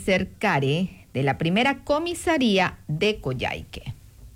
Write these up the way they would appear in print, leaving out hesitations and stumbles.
Eliezer Care, de la primera comisaría de Coyhaique.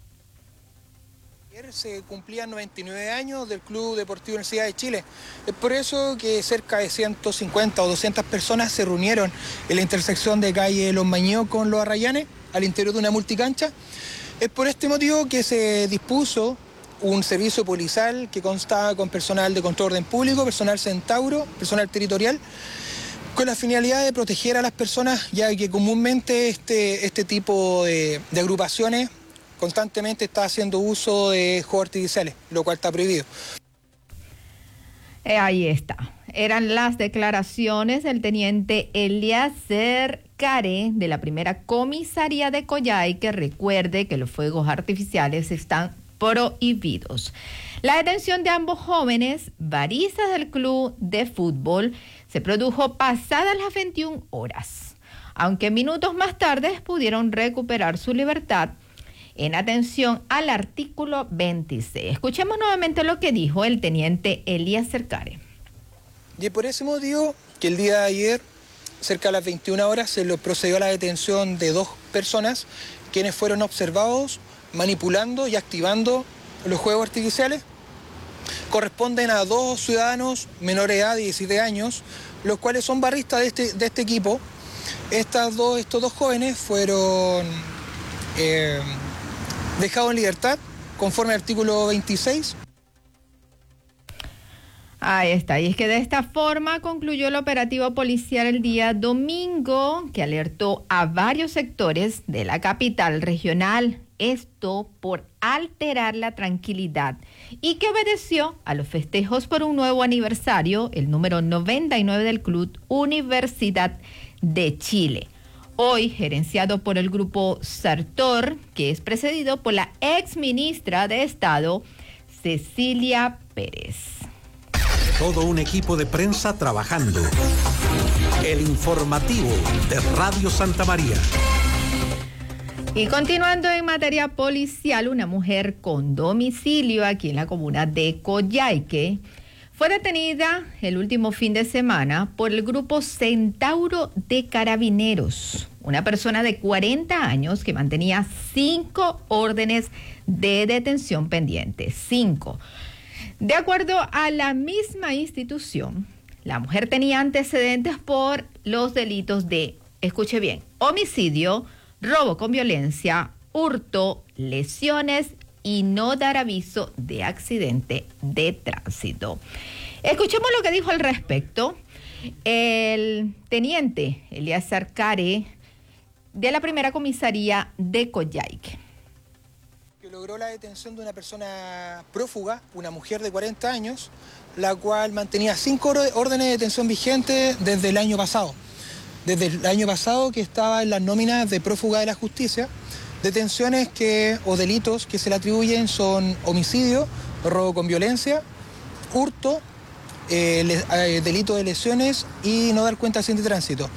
Ayer se cumplían 99 años del Club Deportivo Universidad de Chile. Es por eso que cerca de 150 o 200 personas se reunieron en la intersección de calle Los Mañeos con Los Arrayanes, al interior de una multicancha. Es por este motivo que se dispuso un servicio policial que constaba con personal de control de orden público, personal centauro, personal territorial, con la finalidad de proteger a las personas, ya que comúnmente este tipo de agrupaciones constantemente está haciendo uso de juegos artificiales, lo cual está prohibido. Ahí está. Eran las declaraciones del teniente Eliezer Care, de la primera comisaría de Coyhaique. Recuerde que los fuegos artificiales están prohibidos. La detención de ambos jóvenes, baristas del club de fútbol, se produjo pasadas las 21 horas, aunque minutos más tarde pudieron recuperar su libertad en atención al artículo 26. Escuchemos nuevamente lo que dijo el teniente Eliezer Care. Y por ese motivo que el día de ayer, cerca de las 21 horas, se le procedió a la detención de 2 personas quienes fueron observados manipulando y activando los juegos artificiales. Corresponden a 2 ciudadanos menores de edad, 17 años, los cuales son barristas de este equipo. Estos dos jóvenes fueron dejados en libertad conforme al artículo 26. Ahí está, y es que de esta forma concluyó el operativo policial el día domingo, que alertó a varios sectores de la capital regional, esto por alterar la tranquilidad, y que obedeció a los festejos por un nuevo aniversario, el número 99 del Club Universidad de Chile. Hoy gerenciado por el grupo Sartor, que es precedido por la ex ministra de Estado, Cecilia Pérez. Todo un equipo de prensa trabajando. El informativo de Radio Santa María. Y continuando en materia policial, una mujer con domicilio aquí en la comuna de Coyhaique fue detenida el último fin de semana por el grupo Centauro de Carabineros, una persona de 40 años que mantenía 5 órdenes de detención pendientes. 5. De acuerdo a la misma institución, la mujer tenía antecedentes por los delitos de, escuche bien, homicidio, robo con violencia, hurto, lesiones y no dar aviso de accidente de tránsito. Escuchemos lo que dijo al respecto el teniente Eliezer Care, de la primera comisaría de Coyhaique. Que logró la detención de una persona prófuga, una mujer de 40 años, la cual mantenía 5 órdenes de detención vigentes desde el año pasado. Desde el año pasado que estaba en las nóminas de prófuga de la justicia. Detenciones o delitos que se le atribuyen son homicidio, robo con violencia, hurto, delito de lesiones y no dar cuenta de accidente de tránsito.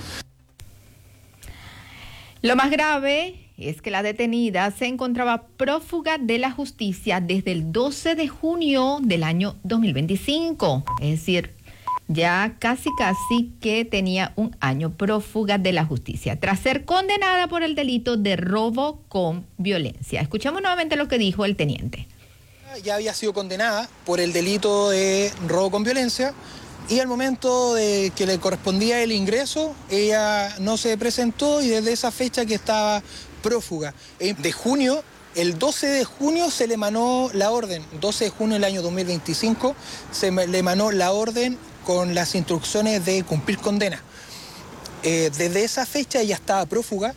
Lo más grave es que la detenida se encontraba prófuga de la justicia desde el 12 de junio del año 2025, es decir, ya casi que tenía un año prófuga de la justicia, tras ser condenada por el delito de robo con violencia. Escuchamos nuevamente lo que dijo el teniente. Ya había sido condenada por el delito de robo con violencia y al momento de que le correspondía el ingreso, ella no se presentó y desde esa fecha que estaba prófuga. De junio, el 12 de junio se le emanó la orden, 12 de junio del año 2025, se le emanó la orden con las instrucciones de cumplir condena. Desde esa fecha ella estaba prófuga.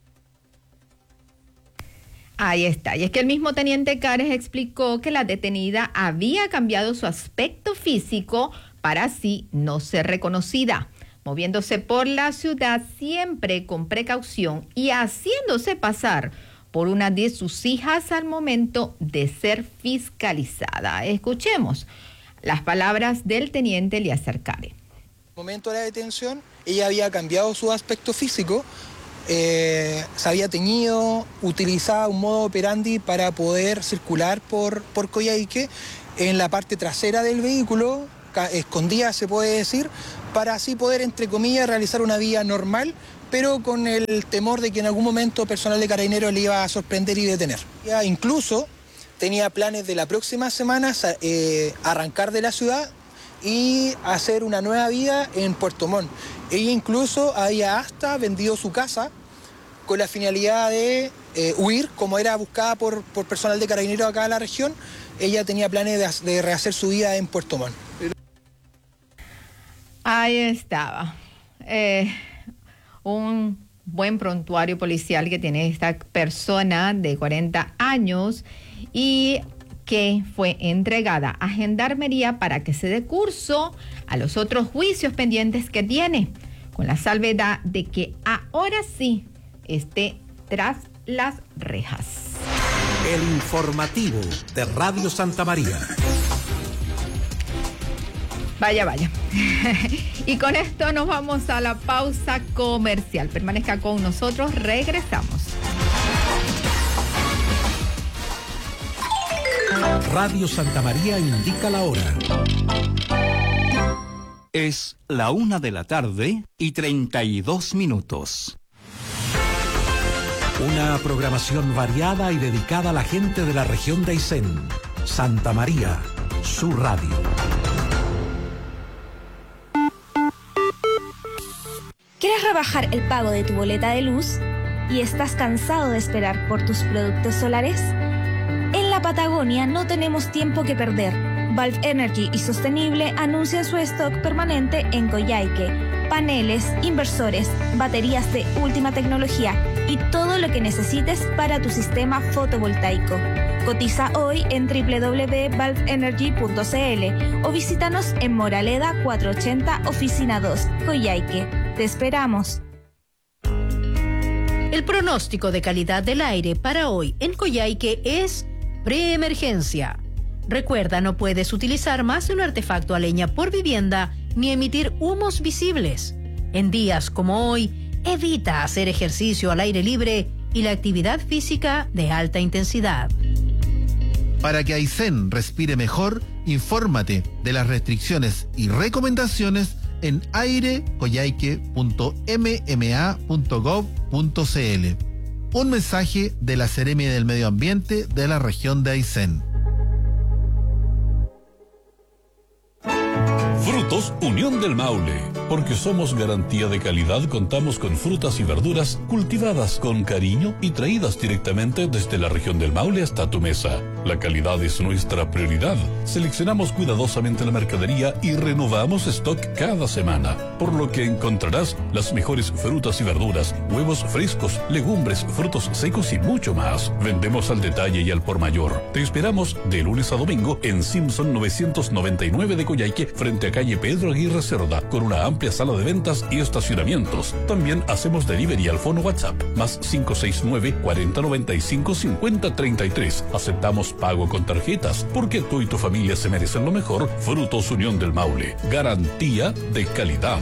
Ahí está, y es que el mismo teniente Cares explicó que la detenida había cambiado su aspecto físico para así no ser reconocida, moviéndose por la ciudad siempre con precaución y haciéndose pasar por una de sus hijas al momento de ser fiscalizada. Escuchemos las palabras del teniente Eliezer Care. En el momento de la detención, ella había cambiado su aspecto físico, se había teñido, utilizaba un modo operandi para poder circular por Coyhaique en la parte trasera del vehículo, escondida se puede decir, para así poder, entre comillas, realizar una vida normal pero con el temor de que en algún momento personal de Carabineros le iba a sorprender y detener. Ya incluso tenía planes de la próxima semana arrancar de la ciudad y hacer una nueva vida en Puerto Montt. Ella incluso había hasta vendido su casa con la finalidad de huir, como era buscada por personal de Carabineros acá en la región. Ella tenía planes de rehacer su vida en Puerto Montt. Ahí estaba. Un buen prontuario policial que tiene esta persona de 40 años y que fue entregada a Gendarmería para que se dé curso a los otros juicios pendientes que tiene, con la salvedad de que ahora sí esté tras las rejas. El informativo de Radio Santa María. Vaya. Y con esto nos vamos a la pausa comercial. Permanezca con nosotros, regresamos. Radio Santa María indica la hora. Es la 1:32 PM. Una programación variada y dedicada a la gente de la región de Aysén. Santa María, su radio. ¿Quieres rebajar el pago de tu boleta de luz y estás cansado de esperar por tus productos solares? En la Patagonia no tenemos tiempo que perder. Valve Energy y Sostenible anuncian su stock permanente en Coyhaique. Paneles, inversores, baterías de última tecnología y todo lo que necesites para tu sistema fotovoltaico. Cotiza hoy en www.valveenergy.cl o visítanos en Moraleda 480, Oficina 2, Coyhaique. Te esperamos. El pronóstico de calidad del aire para hoy en Coyhaique es preemergencia. Recuerda, no puedes utilizar más de un artefacto a leña por vivienda ni emitir humos visibles. En días como hoy, evita hacer ejercicio al aire libre y la actividad física de alta intensidad. Para que Aysén respire mejor, infórmate de las restricciones y recomendaciones en airecoyhaique.mma.gov.cl. Un mensaje de la Seremia del Medio Ambiente de la región de Aysén. Frutos Unión del Maule. Porque somos garantía de calidad, contamos con frutas y verduras cultivadas con cariño y traídas directamente desde la región del Maule hasta tu mesa. La calidad es nuestra prioridad. Seleccionamos cuidadosamente la mercadería y renovamos stock cada semana, por lo que encontrarás las mejores frutas y verduras, huevos frescos, legumbres, frutos secos y mucho más. Vendemos al detalle y al por mayor. Te esperamos de lunes a domingo en Simpson 999 de Coyhaique, frente a calle Pedro Aguirre Cerda, con una amplia sala de ventas y estacionamientos. También hacemos delivery al fono WhatsApp, más 569-4095-5033. Aceptamos pago con tarjetas, porque tú y tu familia se merecen lo mejor. Frutos Unión del Maule, garantía de calidad.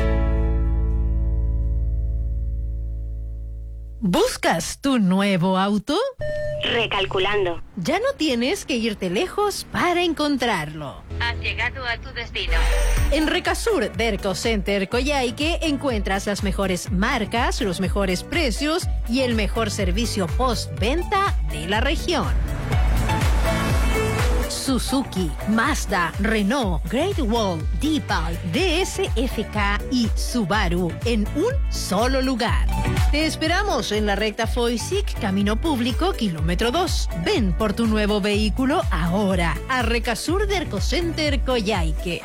¿Buscas tu nuevo auto? Recalculando. Ya no tienes que irte lejos para encontrarlo. Has llegado a tu destino. En Recasur Derco Center Coyhaique encuentras las mejores marcas, los mejores precios y el mejor servicio postventa de la región. Suzuki, Mazda, Renault, Great Wall, Deepal, DSFK y Subaru en un solo lugar. Te esperamos en la recta Foysic, Camino Público, kilómetro 2. Ven por tu nuevo vehículo ahora a Recasur Derco Center Coyhaique.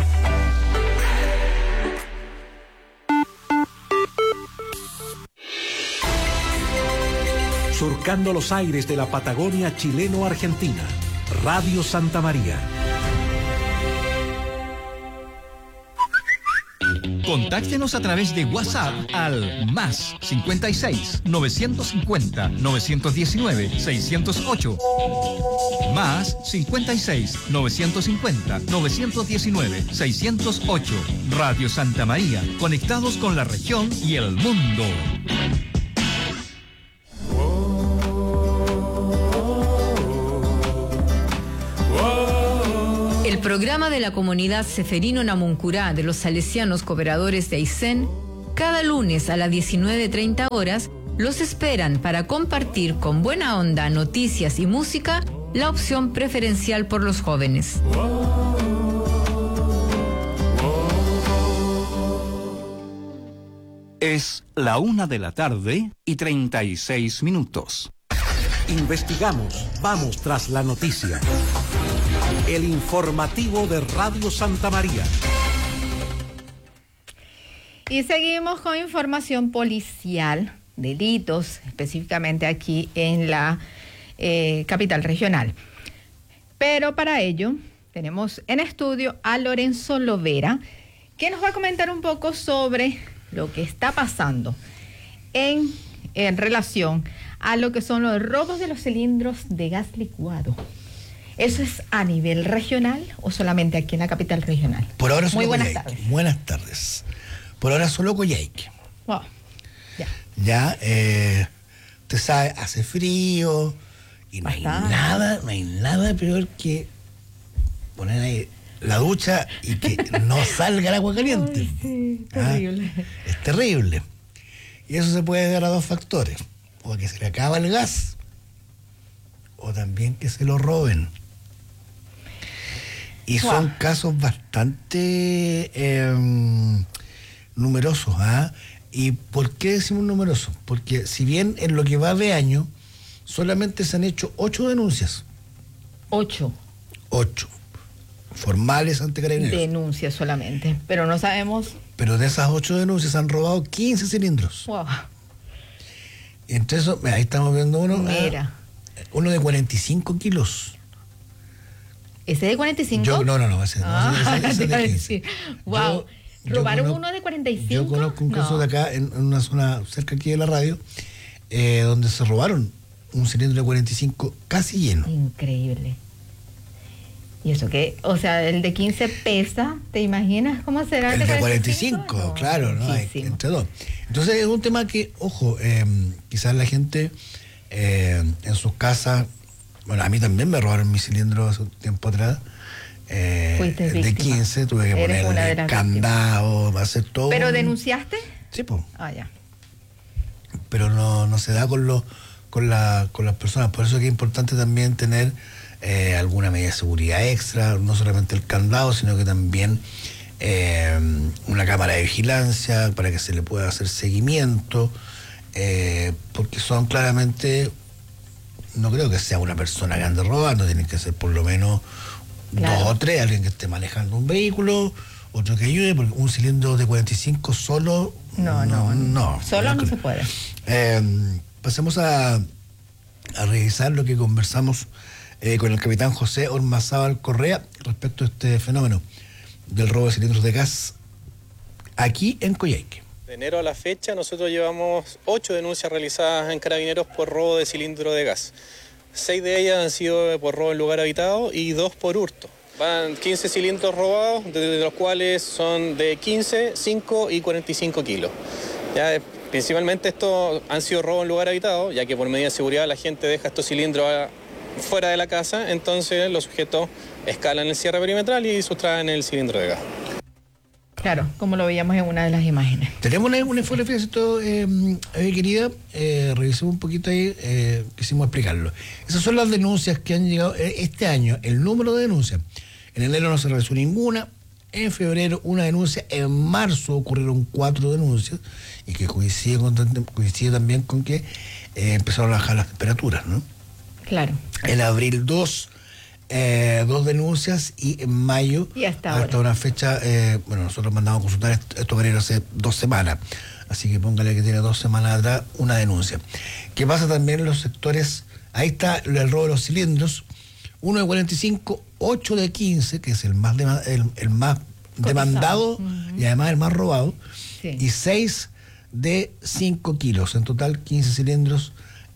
Surcando los aires de la Patagonia chileno-argentina. Radio Santa María. Contáctenos a través de WhatsApp al más 56 950 919 608. Más 56 950 919 608. Radio Santa María, conectados con la región y el mundo. El programa de la comunidad Seferino Namuncurá de los salesianos cooperadores de Aysén Cada lunes a las 19:30 horas los esperan para compartir con buena onda, noticias y música, la opción preferencial por los jóvenes. Es la 1:36 p.m. Investigamos, vamos tras la noticia. El informativo de Radio Santa María. Y seguimos con información policial, delitos, específicamente aquí en la capital regional. Pero para ello tenemos en estudio a Lorenzo Lovera, que nos va a comentar un poco sobre lo que está pasando en relación a lo que son los robos de los cilindros de gas licuado. ¿Eso es a nivel regional o solamente aquí en la capital regional? Por ahora solo Muy buenas Coyhaique. tardes. Buenas tardes. Por ahora solo Coyhaique. Wow. Ya, usted sabe, hace frío y no hay nada peor que poner ahí la ducha y que no salga el agua caliente. Ay, sí, terrible. Es terrible. Y eso se puede dar a dos factores. O que se le acaba el gas, o también que se lo roben. Y son casos bastante numerosos. ¿Y por qué decimos numerosos? Porque si bien en lo que va de año solamente se han hecho 8 denuncias. 8 formales ante Carabineros. denuncias solamente, pero no sabemos. Pero de esas 8 denuncias han robado 15 cilindros. Wow. Entre eso, ahí estamos viendo uno. Mira. Uno de 45 kilos. ¿Ese de 45? No, ese es de 15. Wow. ¿Robaron uno de 45? Yo conozco un caso de acá, en una zona cerca aquí de la radio, donde se robaron un cilindro de 45 casi lleno. Increíble. ¿Y eso qué? O sea, el de 15 pesa, ¿te imaginas cómo será el de 45? No, claro, ¿no? Entre dos. Entonces es un tema que, ojo, quizás la gente en sus casas, bueno, a mí también me robaron mi cilindro hace un tiempo atrás. De 15, tuve que ponerle candado, hacer todo. ¿Pero denunciaste? Sí, pues. Ah, ya. Pero no se da con las personas. Por eso es que es importante también tener alguna medida de seguridad extra, no solamente el candado, sino que también una cámara de vigilancia para que se le pueda hacer seguimiento, porque son claramente, no creo que sea una persona que ande robando, tienen que ser por lo menos 2 o 3, alguien que esté manejando un vehículo, otro que ayude, porque un cilindro de 45 solo no. Solo no se puede. Pasemos a revisar lo que conversamos con el capitán José Ormazábal Correa respecto a este fenómeno del robo de cilindros de gas aquí en Coyhaique. De enero a la fecha nosotros llevamos 8 denuncias realizadas en Carabineros por robo de cilindro de gas. 6 de ellas han sido por robo en lugar habitado y 2 por hurto. Van 15 cilindros robados, de los cuales son de 15, 5 y 45 kilos. Ya, principalmente estos han sido robos en lugar habitado, ya que por medida de seguridad la gente deja estos cilindros fuera de la casa, entonces los sujetos escalan el cierre perimetral y sustraen el cilindro de gas. Claro, como lo veíamos en una de las imágenes. Tenemos una infografía, querida, revisemos un poquito ahí, quisimos explicarlo. Esas son las denuncias que han llegado este año, el número de denuncias. En enero no se realizó ninguna, en febrero una denuncia, en marzo ocurrieron 4 denuncias, y que coincide también con que empezaron a bajar las temperaturas, ¿no? Claro. En abril 2 denuncias, y en mayo, y hasta una fecha, nosotros mandamos a consultar estos Carabineros hace 2 semanas, así que póngale que tiene 2 semanas atrás una denuncia. ¿Qué pasa también en los sectores? Ahí está el robo de los cilindros, 1 de 45, 8 de 15, que es el más demandado y además el más robado, sí. Y 6 de 5 kilos, en total 15 cilindros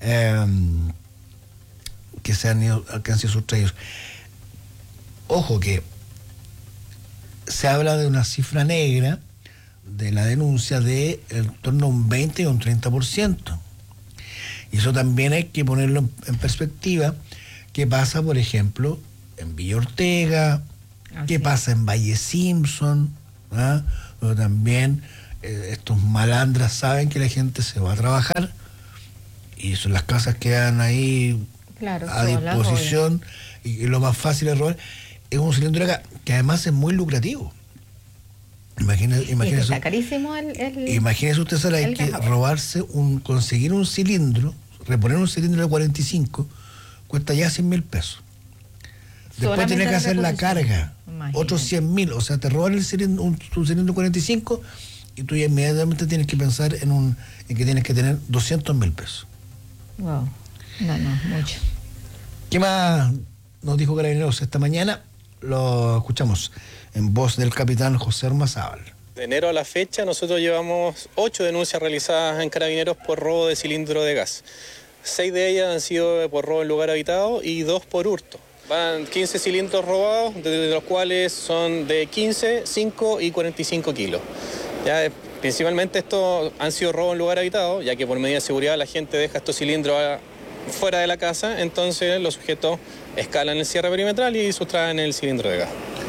que han sido sustraídos. Ojo que se habla de una cifra negra de la denuncia de en torno a un 20 o un 30%. Y eso también hay que ponerlo en perspectiva. ¿Qué pasa, por ejemplo, en Villa Ortega? ¿Qué pasa en Valle Simpson? Pero también estos malandras saben que la gente se va a trabajar y son las casas quedan ahí a disposición y lo más fácil es robar. Es un cilindro acá que además es muy lucrativo. Imagínese, está carísimo imagínese usted, Sara, hay que robarse conseguir un cilindro, reponer un cilindro de 45, cuesta ya 100.000 pesos. Después tiene que hacer la carga, otros 100.000, o sea, te roban el cilindro, un cilindro 45 y tú ya inmediatamente tienes que pensar en que tienes que tener 200.000 pesos. Wow, no, mucho. ¿Qué más nos dijo Carabineros esta mañana? Lo escuchamos en voz del capitán José Ormazábal. De enero a la fecha nosotros llevamos 8 denuncias realizadas en Carabineros por robo de cilindro de gas. 6 de ellas han sido por robo en lugar habitado y 2 por hurto. Van 15 cilindros robados, de los cuales son de 15, 5 y 45 kilos. Ya, principalmente estos han sido robos en lugar habitado, ya que por medida de seguridad la gente deja estos cilindros fuera de la casa, entonces los sujetos escalan el cierre perimetral y sustraen el cilindro de gas.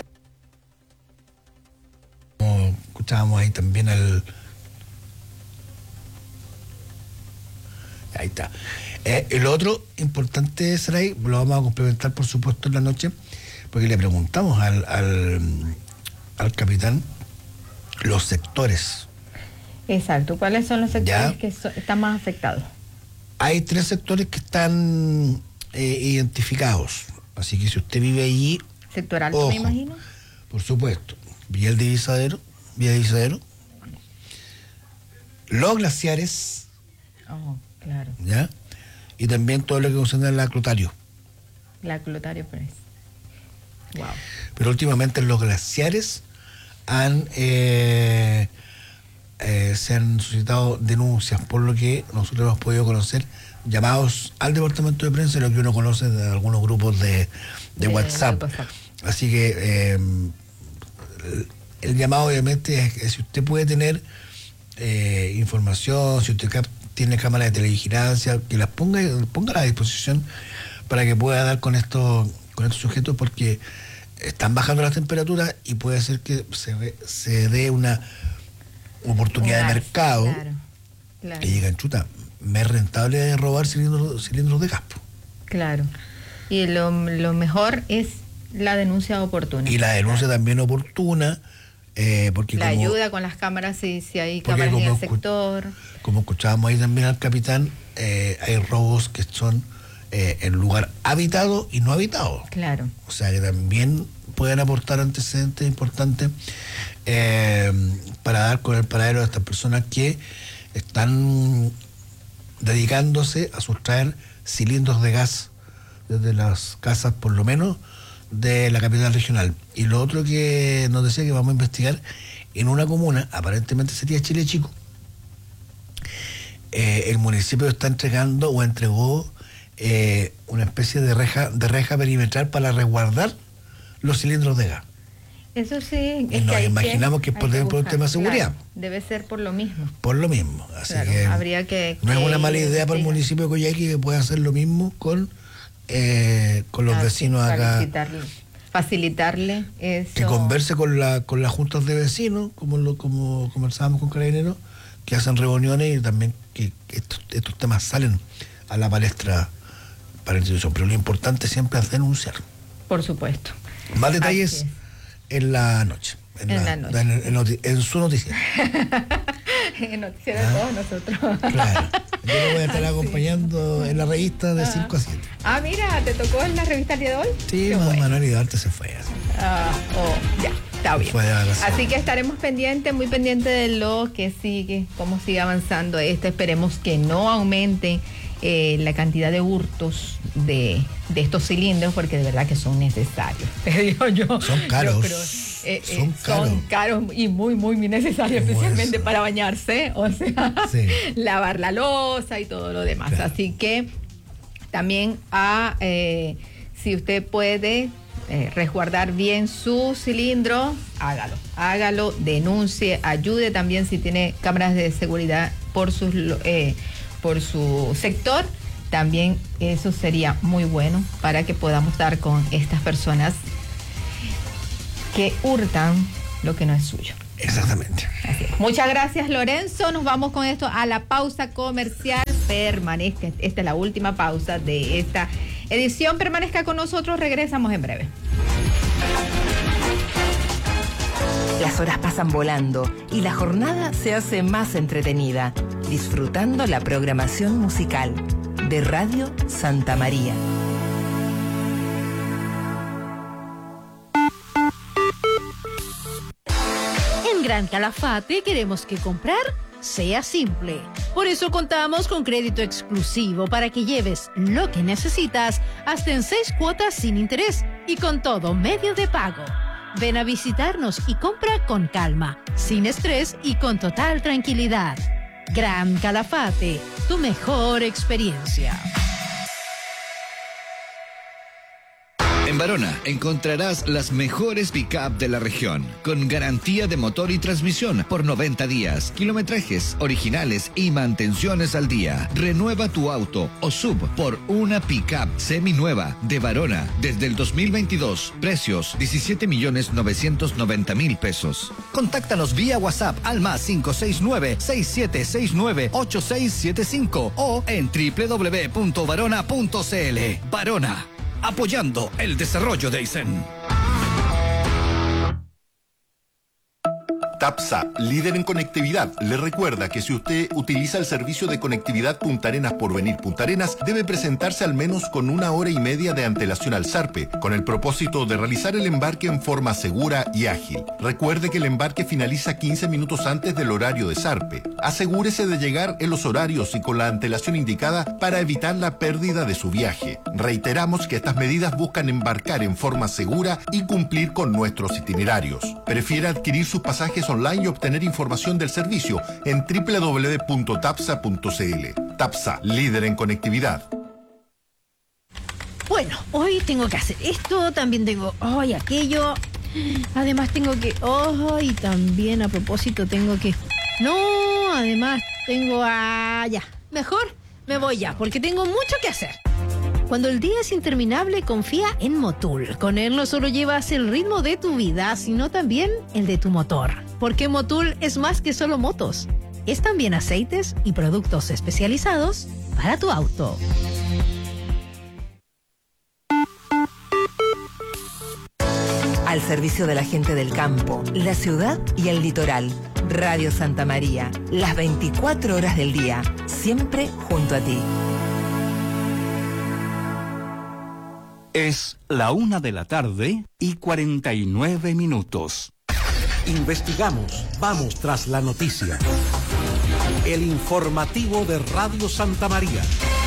Como escuchábamos ahí también ahí está. El otro importante, Saray, lo vamos a complementar por supuesto en la noche, porque le preguntamos al capitán los sectores. Exacto, ¿cuáles son los sectores que están más afectados? Hay 3 sectores que están identificados, así que si usted vive allí... ¿Sector alto, ojo, me imagino? Por supuesto, Villa de Divisadero, los glaciares, claro, ¿ya? Y también todo lo que concierne a la Clotario. La Clotario, pues. Wow. Pero últimamente en los glaciares se han suscitado denuncias, por lo que nosotros hemos podido conocer llamados al departamento de prensa, lo que uno conoce de algunos grupos de WhatsApp. Así que el llamado obviamente es si usted puede tener información, si usted tiene cámara de televigilancia, que las ponga a la disposición para que pueda dar con estos sujetos, porque están bajando las temperaturas y puede ser que se dé una oportunidad de mercado que llegan, chuta, me es rentable robar cilindros de gas. Claro. Y lo mejor es la denuncia oportuna. Y la denuncia también oportuna, porque la ayuda con las cámaras, si hay cámaras en el sector. Como escuchábamos ahí también al capitán, hay robos que son en lugar habitado y no habitado. Claro. O sea que también pueden aportar antecedentes importantes para dar con el paradero de estas personas que están dedicándose a sustraer cilindros de gas desde las casas, por lo menos, de la capital regional. Y lo otro que nos decía que vamos a investigar, en una comuna, aparentemente sería Chile Chico, el municipio está entregando o entregó una especie de reja perimetral para resguardar los cilindros de gas. Eso sí. Y nos imaginamos que es por un tema de seguridad. Claro, debe ser por lo mismo. Por lo mismo. Así claro, que habría que no es una mala idea para el municipio de Coyhaique que pueda hacer lo mismo con los vecinos acá. Facilitarle eso. Que converse con las juntas de vecinos, como conversábamos con Carabineros, que hacen reuniones y también que estos temas salen a la palestra para la institución. Pero lo importante siempre es denunciar. Por supuesto. Más detalles en la noche. En su noticiero. En noticiero de todos nosotros. Claro. Yo lo voy a estar acompañando en la revista de 5 a 7. Ah, mira, ¿te tocó en la revista el día de hoy? Sí, Manuel Hidarte se fue. Ya, está bien. Así que estaremos muy pendientes de lo que sigue, cómo sigue avanzando esto. Esperemos que no aumente la cantidad de hurtos de estos cilindros, porque de verdad que son necesarios. Te digo yo. Son caros. Son caros y muy, muy necesarios, especialmente para bañarse, o sea, lavar la loza y todo lo demás. Claro. Así que también si usted puede resguardar bien su cilindro, hágalo, denuncie, ayude también si tiene cámaras de seguridad por su sector. También eso sería muy bueno para que podamos dar con estas personas que hurtan lo que no es suyo. Exactamente. Así es. Muchas gracias, Lorenzo. Nos vamos con esto a la pausa comercial. Permanezca, esta es la última pausa de esta edición. Permanezca con nosotros, regresamos en breve. Las horas pasan volando y la jornada se hace más entretenida, disfrutando la programación musical de Radio Santa María. En Gran Calafate queremos que comprar sea simple. Por eso contamos con crédito exclusivo para que lleves lo que necesitas hasta en 6 cuotas sin interés y con todo medio de pago. Ven a visitarnos y compra con calma, sin estrés y con total tranquilidad. Gran Calafate, tu mejor experiencia. En Barona encontrarás las mejores pick-up de la región, con garantía de motor y transmisión por 90 días, kilometrajes originales y mantenciones al día. Renueva tu auto o sub por una pick-up seminueva de Barona desde el 2022. Precios 17.990.000 pesos. Contáctanos vía WhatsApp al +569-6769-8675 o en www.barona.cl. Barona, apoyando el desarrollo de Aysén. TAPSA, líder en conectividad, le recuerda que si usted utiliza el servicio de conectividad Punta Arenas por Venir Punta Arenas, debe presentarse al menos con 1 hora y media de antelación al Sarpe, con el propósito de realizar el embarque en forma segura y ágil. Recuerde que el embarque finaliza 15 minutos antes del horario de Sarpe. Asegúrese de llegar en los horarios y con la antelación indicada para evitar la pérdida de su viaje. Reiteramos que estas medidas buscan embarcar en forma segura y cumplir con nuestros itinerarios. Prefiere adquirir sus pasajes online y obtener información del servicio en www.tapsa.cl. Tapsa, líder en conectividad. Bueno, hoy tengo que hacer esto, también tengo hoy aquello, además tengo que, y también a propósito tengo que, además tengo ya, mejor me voy ya, porque tengo mucho que hacer. Cuando el día es interminable, confía en Motul. Con él no solo llevas el ritmo de tu vida, sino también el de tu motor. Porque Motul es más que solo motos. Es también aceites y productos especializados para tu auto. Al servicio de la gente del campo, la ciudad y el litoral. Radio Santa María, las 24 horas del día, siempre junto a ti. Es la 1:49 Investigamos, vamos tras la noticia. El informativo de Radio Santa María.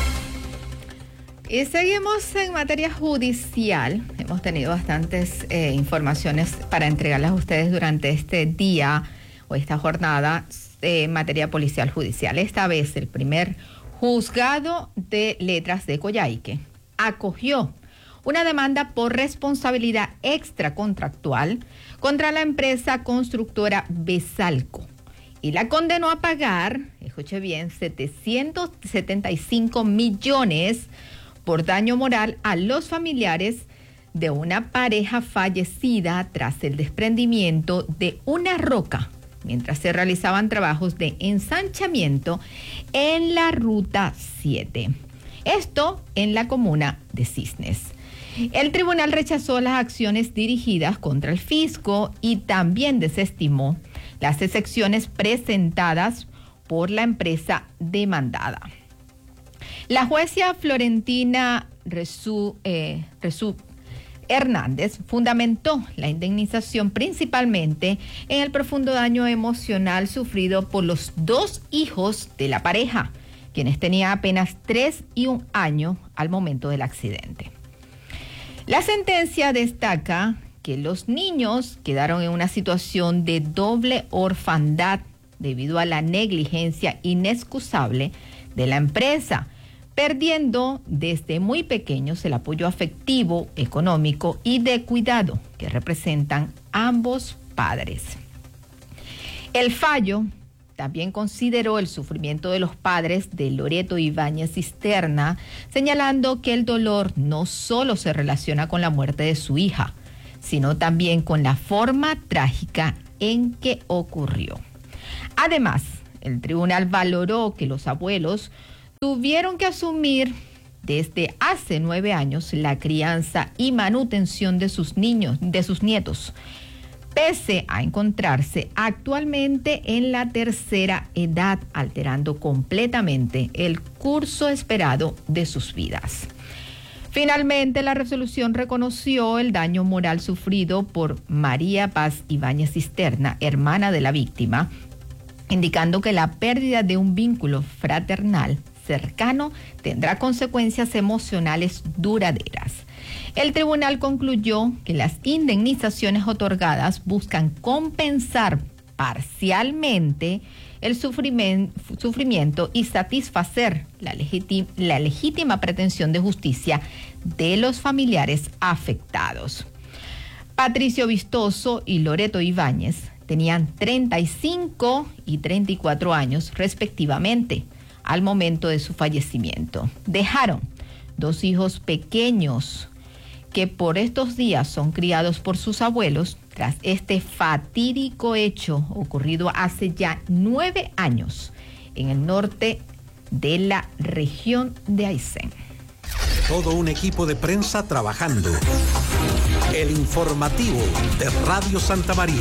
Y seguimos en materia judicial. Hemos tenido bastantes informaciones para entregarlas a ustedes durante este día o esta jornada en materia policial judicial. Esta vez el primer juzgado de letras de Coyhaique acogió una demanda por responsabilidad extracontractual contra la empresa constructora Besalco y la condenó a pagar, escuche bien, 775 millones por daño moral a los familiares de una pareja fallecida tras el desprendimiento de una roca mientras se realizaban trabajos de ensanchamiento en la Ruta 7. Esto en la comuna de Cisnes. El tribunal rechazó las acciones dirigidas contra el fisco y también desestimó las excepciones presentadas por la empresa demandada. La jueza Florentina Resú Hernández fundamentó la indemnización principalmente en el profundo daño emocional sufrido por los 2 hijos de la pareja, quienes tenían apenas 3 y 1 año al momento del accidente. La sentencia destaca que los niños quedaron en una situación de doble orfandad debido a la negligencia inexcusable de la empresa, perdiendo desde muy pequeños el apoyo afectivo, económico y de cuidado que representan ambos padres. El fallo también consideró el sufrimiento de los padres de Loreto Ibáñez Cisterna, señalando que el dolor no solo se relaciona con la muerte de su hija, sino también con la forma trágica en que ocurrió. Además, el tribunal valoró que los abuelos tuvieron que asumir desde hace 9 años la crianza y manutención de sus nietos, pese a encontrarse actualmente en la tercera edad, alterando completamente el curso esperado de sus vidas. Finalmente, la resolución reconoció el daño moral sufrido por María Paz Ibáñez Cisterna, hermana de la víctima, indicando que la pérdida de un vínculo fraternal cercano tendrá consecuencias emocionales duraderas. El tribunal concluyó que las indemnizaciones otorgadas buscan compensar parcialmente el sufrimiento y satisfacer la legítima pretensión de justicia de los familiares afectados. Patricio Vistoso y Loreto Ibáñez tenían 35 y 34 años respectivamente al momento de su fallecimiento. Dejaron 2 hijos pequeños que por estos días son criados por sus abuelos tras este fatídico hecho ocurrido hace ya 9 años en el norte de la región de Aysén. Todo un equipo de prensa trabajando. El informativo de Radio Santa María.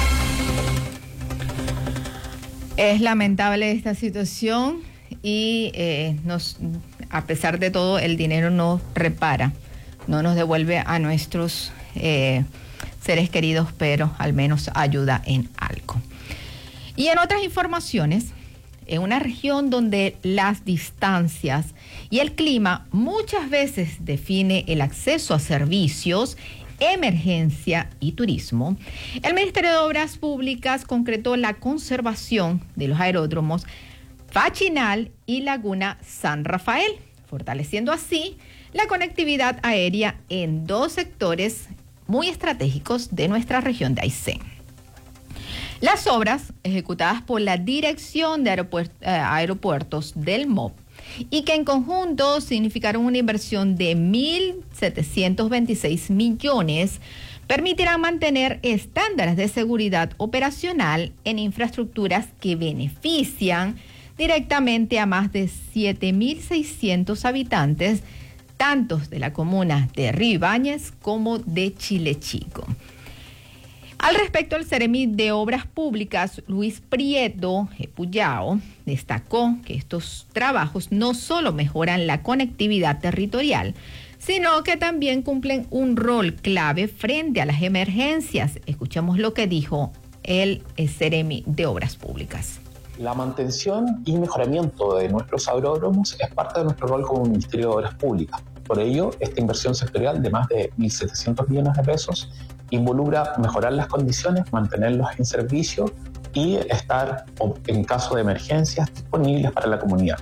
Es lamentable esta situación y a pesar de todo el dinero no repara, no nos devuelve a nuestros seres queridos, pero al menos ayuda en algo. Y en otras informaciones, en una región donde las distancias y el clima muchas veces define el acceso a servicios, emergencia y turismo, el Ministerio de Obras Públicas concretó la conservación de los aeródromos Fachinal y Laguna San Rafael, fortaleciendo así la conectividad aérea en 2 sectores muy estratégicos de nuestra región de Aysén. Las obras, ejecutadas por la Dirección de Aeropuertos del MOP, y que en conjunto significaron una inversión de 1.726 millones, permitirán mantener estándares de seguridad operacional en infraestructuras que benefician directamente a más de 7.600 habitantes, tanto de la comuna de Río Ibáñez como de Chile Chico. Al respecto, el Seremi de Obras Públicas, Luis Prieto Puyao, destacó que estos trabajos no solo mejoran la conectividad territorial, sino que también cumplen un rol clave frente a las emergencias. Escuchamos lo que dijo el Seremi de Obras Públicas. La mantención y mejoramiento de nuestros aeródromos es parte de nuestro rol como Ministerio de Obras Públicas. Por ello, esta inversión sectorial de más de 1.700 millones de pesos involucra mejorar las condiciones, mantenerlos en servicio y estar, en caso de emergencias, disponibles para la comunidad.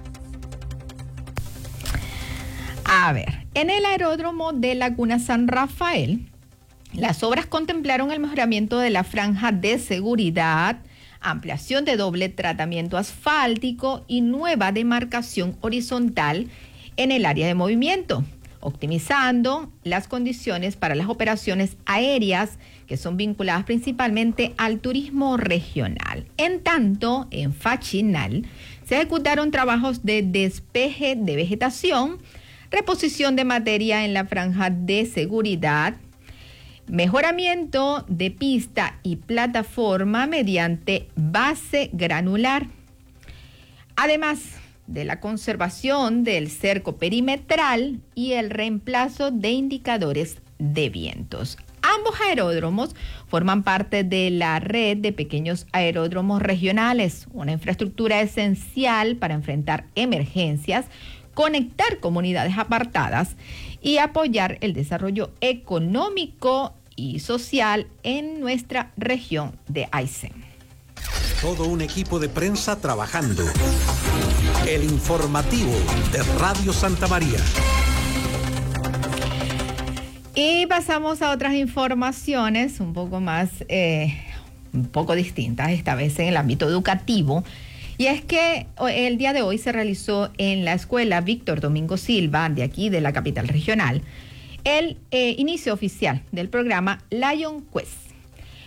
A ver, en el aeródromo de Laguna San Rafael, las obras contemplaron el mejoramiento de la franja de seguridad, ampliación de doble tratamiento asfáltico y nueva demarcación horizontal en el área de movimiento, optimizando las condiciones para las operaciones aéreas que son vinculadas principalmente al turismo regional. En tanto, en Fachinal se ejecutaron trabajos de despeje de vegetación, reposición de materia en la franja de seguridad, mejoramiento de pista y plataforma mediante base granular. Además de la conservación del cerco perimetral y el reemplazo de indicadores de vientos. Ambos aeródromos forman parte de la red de pequeños aeródromos regionales, una infraestructura esencial para enfrentar emergencias, conectar comunidades apartadas y apoyar el desarrollo económico y social en nuestra región de Aysén. Todo un equipo de prensa trabajando. El informativo de Radio Santa María. Y pasamos a otras informaciones un poco más, un poco distintas, esta vez en el ámbito educativo. Y es que el día de hoy se realizó en la escuela Víctor Domingo Silva, de aquí de la capital regional, el inicio oficial del programa Lion Quest,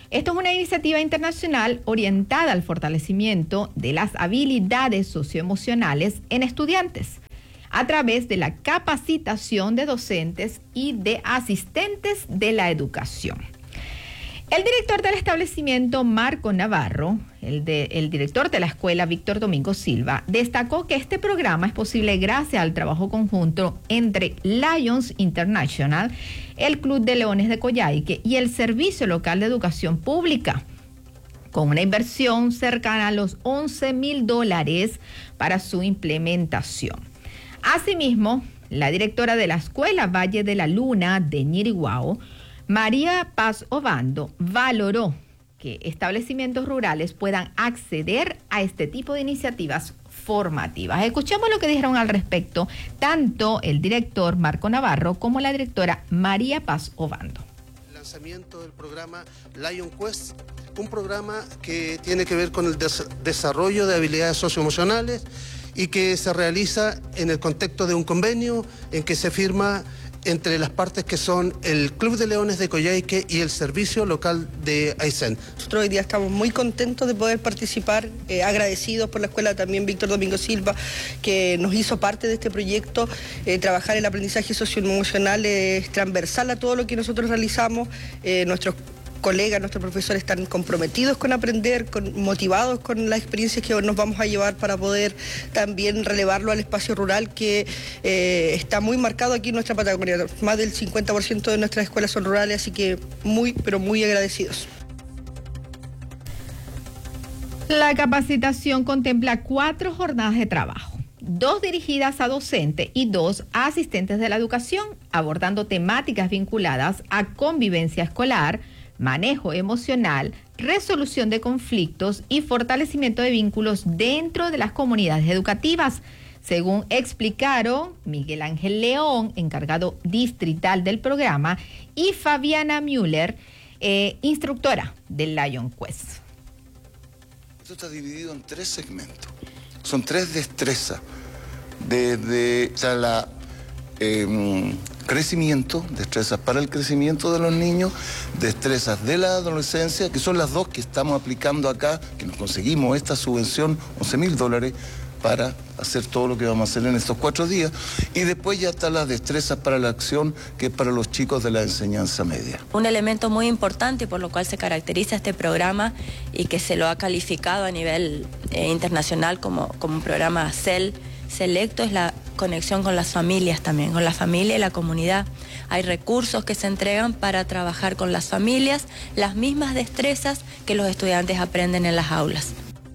Esto es una iniciativa internacional orientada al fortalecimiento de las habilidades socioemocionales en estudiantes a través de la capacitación de docentes y de asistentes de la educación. El director del establecimiento, Marco Navarro, el director de la escuela, Víctor Domingo Silva, destacó que este programa es posible gracias al trabajo conjunto entre Lions International, el Club de Leones de Coyhaique y el Servicio Local de Educación Pública, con una inversión cercana a los $11,000 para su implementación. Asimismo, la directora de la escuela Valle de la Luna de Ñiriguao, María Paz Obando, valoró que establecimientos rurales puedan acceder a este tipo de iniciativas formativas. Escuchemos lo que dijeron al respecto tanto el director Marco Navarro como la directora María Paz Obando. El lanzamiento del programa Lion Quest, un programa que tiene que ver con el desarrollo de habilidades socioemocionales y que se realiza en el contexto de un convenio en que se firma entre las partes que son el Club de Leones de Coyhaique y el Servicio Local de Aysén. Nosotros hoy día estamos muy contentos de poder participar, agradecidos por la escuela también Víctor Domingo Silva, que nos hizo parte de este proyecto. Trabajar el aprendizaje socioemocional es transversal a todo lo que nosotros realizamos. Nuestros colegas, nuestros profesores están comprometidos con aprender, motivados con las experiencias que nos vamos a llevar para poder también relevarlo al espacio rural que está muy marcado aquí en nuestra Patagonia. Más del 50% de nuestras escuelas son rurales, así que muy, pero muy agradecidos. La capacitación contempla 4 jornadas de trabajo, 2 dirigidas a docentes y 2 a asistentes de la educación, abordando temáticas vinculadas a convivencia escolar, manejo emocional, resolución de conflictos y fortalecimiento de vínculos dentro de las comunidades educativas, según explicaron Miguel Ángel León, encargado distrital del programa, y Fabiana Müller, instructora del Lion Quest. Esto está dividido en 3 segmentos. Son 3 destrezas. Desde crecimiento, destrezas para el crecimiento de los niños, destrezas de la adolescencia, que son las 2 que estamos aplicando acá, que nos conseguimos esta subvención, $11,000, para hacer todo lo que vamos a hacer en estos 4 días. Y después ya están las destrezas para la acción, que es para los chicos de la enseñanza media. Un elemento muy importante por lo cual se caracteriza este programa y que se lo ha calificado a nivel internacional como un programa selecto es la conexión con las familias también, con la familia y la comunidad. Hay recursos que se entregan para trabajar con las familias, las mismas destrezas que los estudiantes aprenden en las aulas.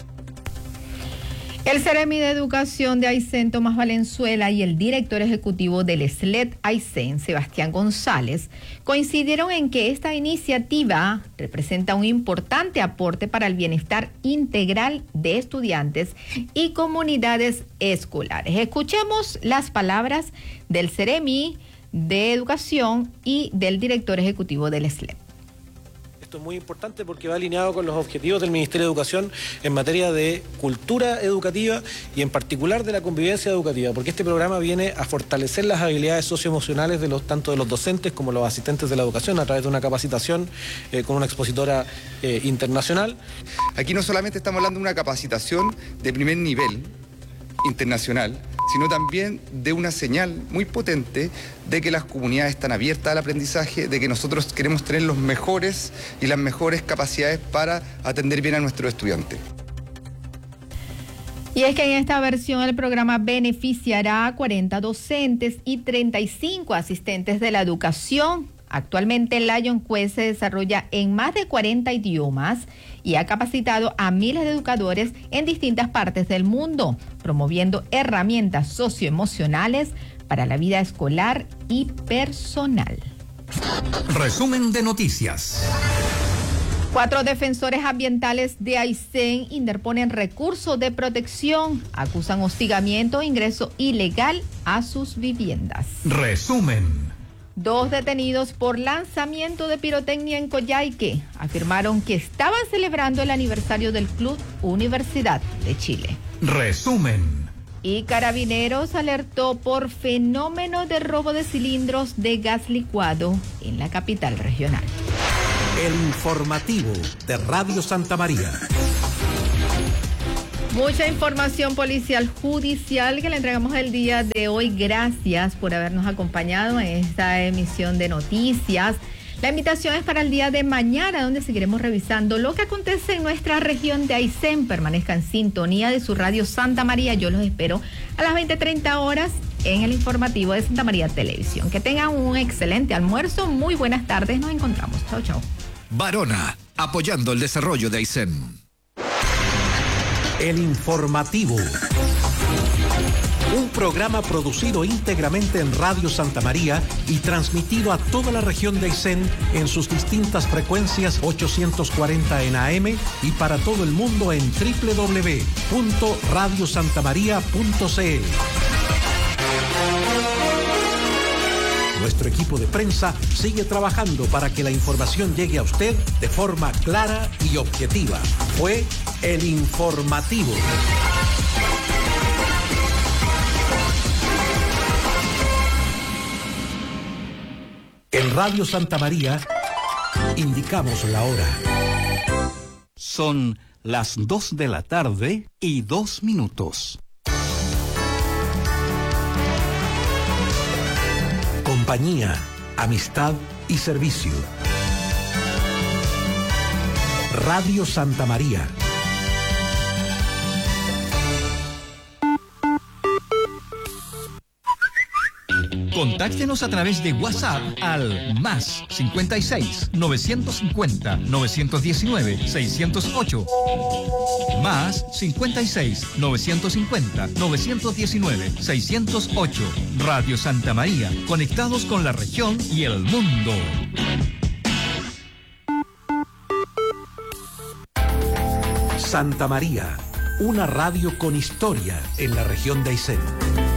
El Seremi de Educación de Aysén, Tomás Valenzuela, y el director ejecutivo del SLED Aysén, Sebastián González, coincidieron en que esta iniciativa representa un importante aporte para el bienestar integral de estudiantes y comunidades escolares. Escuchemos las palabras del Seremi de Educación y del director ejecutivo del SLED. Esto es muy importante porque va alineado con los objetivos del Ministerio de Educación en materia de cultura educativa y en particular de la convivencia educativa, porque este programa viene a fortalecer las habilidades socioemocionales tanto de los docentes como los asistentes de la educación a través de una capacitación con una expositora internacional. Aquí no solamente estamos hablando de una capacitación de primer nivel internacional, sino también de una señal muy potente de que las comunidades están abiertas al aprendizaje, de que nosotros queremos tener los mejores y las mejores capacidades para atender bien a nuestros estudiantes. Y es que en esta versión el programa beneficiará a 40 docentes y 35 asistentes de la educación. Actualmente el Lion Quest se desarrolla en más de 40 idiomas y ha capacitado a miles de educadores en distintas partes del mundo, promoviendo herramientas socioemocionales para la vida escolar y personal. Resumen de noticias. 4 defensores ambientales de Aysén interponen recurso de protección, acusan hostigamiento e ingreso ilegal a sus viviendas. Resumen. 2 detenidos por lanzamiento de pirotecnia en Coyhaique afirmaron que estaban celebrando el aniversario del Club Universidad de Chile. Resumen. Y Carabineros alertó por fenómeno de robo de cilindros de gas licuado en la capital regional. El informativo de Radio Santa María. Mucha información policial judicial que le entregamos el día de hoy. Gracias por habernos acompañado en esta emisión de noticias. La invitación es para el día de mañana, donde seguiremos revisando lo que acontece en nuestra región de Aysén. Permanezca en sintonía de su radio Santa María. Yo los espero a las 20:30 horas en el informativo de Santa María Televisión. Que tengan un excelente almuerzo. Muy buenas tardes. Nos encontramos. Chao, chao. Barona, apoyando el desarrollo de Aysén. El informativo. Un programa producido íntegramente en Radio Santa María y transmitido a toda la región de Aysén en sus distintas frecuencias 840 en AM y para todo el mundo en www.radiosantamaria.cl. Nuestro equipo de prensa sigue trabajando para que la información llegue a usted de forma clara y objetiva. Fue el informativo. En Radio Santa María indicamos la hora. Son las 2 de la tarde y 2 minutos. Compañía, amistad y servicio. Radio Santa María. Contáctenos a través de WhatsApp al más 56 950 919 608. Más 56 950 919 608. Radio Santa María, conectados con la región y el mundo. Santa María, una radio con historia en la región de Aysén.